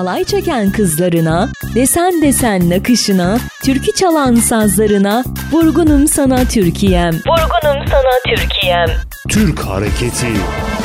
halay çeken kızlarına, desen desen nakışına, türkü çalan sazlarına, vurgunum sana Türkiye'm. Vurgunum sana Türkiye'm. Türk hareketi.